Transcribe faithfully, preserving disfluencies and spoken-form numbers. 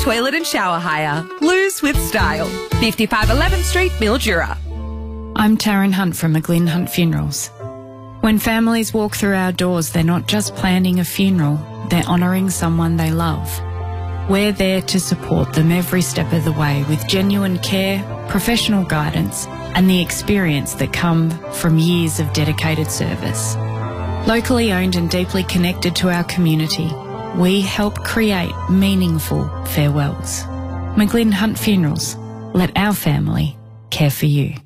toilet and shower hire. Lose with style. fifty-five eleventh Street, Mildura. I'm Taryn Hunt from McGlynn Hunt Funerals. When families walk through our doors, they're not just planning a funeral, they're honouring someone they love. We're there to support them every step of the way with genuine care, professional guidance, and the experience that come from years of dedicated service. Locally owned and deeply connected to our community, we help create meaningful farewells. McGlynn Hunt Funerals. Let our family care for you.